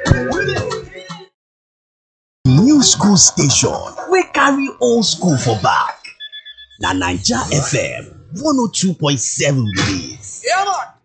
New school station we carry old school for back. Na Naija FM 102.7 be dis. Yeah, man.